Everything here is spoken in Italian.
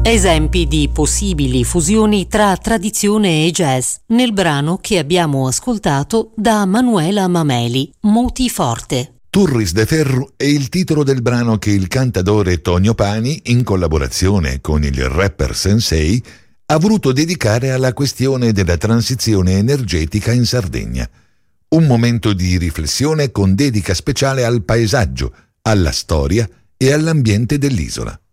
Esempi di possibili fusioni tra tradizione e jazz nel brano che abbiamo ascoltato da Manuela Mameli, Moti Forte. Turris de Ferru è il titolo del brano che il cantautore Tonio Pani, in collaborazione con il rapper Sensei, ha voluto dedicare alla questione della transizione energetica in Sardegna. Un momento di riflessione con dedica speciale al paesaggio, alla storia e all'ambiente dell'isola.